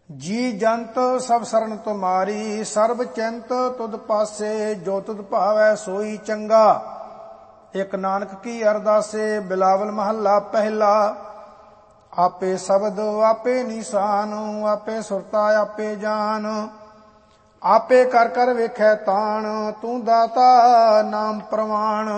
जी जंत सब सरन तुम्हारी, सर्ब चिंत तुद पासे, जो तुद भावै सोई चंगा। एक नानक की अरदासे। बिलावल महला पहला। आपे शब्द आपे निशान, आपे सुरता आपे जान, आपे कर कर वेखै तान, तू दाता नाम प्रमाण।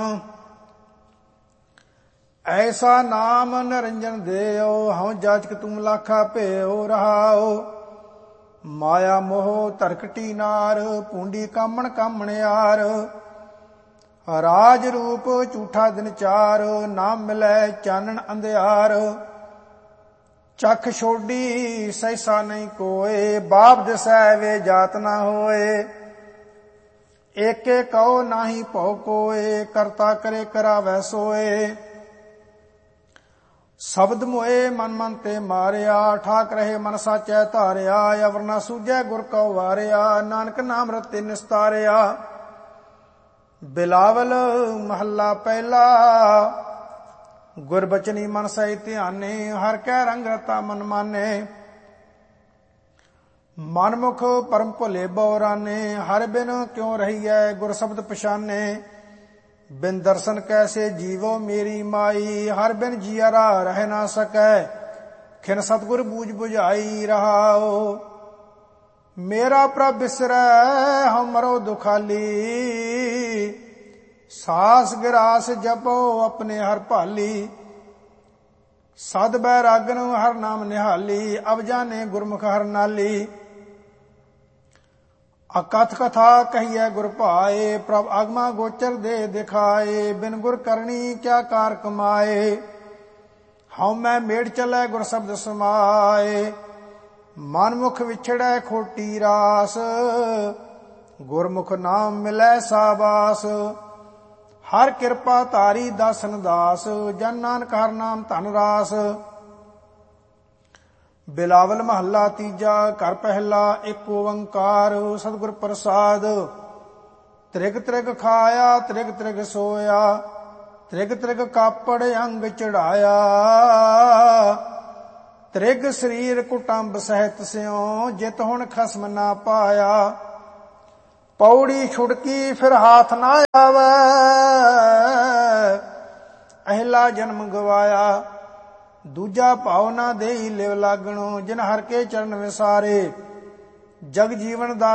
ऐसा नाम निरंजन देओ, हूँ जाचक तुम लाखा भेओ रहाओ। माया मोह धरकटी नार, पूंडी कामण कामणयार। राज रूप झूठा दिन चार, नाम मिलै चानन अंधियार। चख छोड़ी सहसा नहीं कोय, बाप दिसै वे जात ना होए। एके कहो नाही भौ कोय, करता करे करावै सोए। शब्द मोए मन मन ते मारिया, ठाक रहे मन साचै धारिया। अवर ना सूझै गुर कौ वारिया, नानक नाम रते निस्तारिया। बिलावल महला पहला। गुरबचनी मन सही ध्याने, हर कै रंग रता मन माने। मनमुख परम भुले बौराने, हर बिन क्यों रहीयै गुर शब्द पछाने। बिन दर्शन कैसे जीवो मेरी माई, हर बिन जियरा रह ना सकै। खिन सतगुर बूझ बुझाई रहाओ, मेरा प्रभ बिसरै हम मरो दुखाली। सास गिरास जपो अपने हर भाली, सद बैरागन हर नाम निहाली। अब जाने गुरमुख हर नाली, अकथ कथा कहिए गुर भाए, प्रभ आगमा गोचर दे दिखाए। बिन गुर करनी क्या कार कमाए, हऊँ मैं मेड़ चलै गुर शब्द समाए। मनमुख विछड़ै खोटी रास, गुरमुख नाम मिलै साबास। हर कृपा धारी दासन दास, जन नानक हर नाम धन रास। बिलावल महला तीजा। घर पहला। एक ओंकार सतगुर प्रसाद। त्रिग त्रिग खाया त्रिग त्रिग सोया, त्रिग त्रिग कापड़ अंग चढ़ाया। त्रिग शरीर कुटुंब सहित स्यों, जित हुण खसम ना पाया। पौड़ी छुड़की फिर हाथ ना आवे, अहला जन्म गवाया। दूजा भाव ना देई लिव लागणो, जिन हर के चरण विसारे। जग जीवन दा